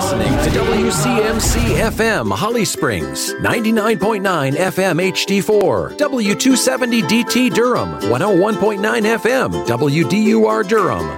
listening to WCMC FM Holly Springs, 99.9 FM HD4, W270 DT Durham, 101.9 FM WDUR Durham,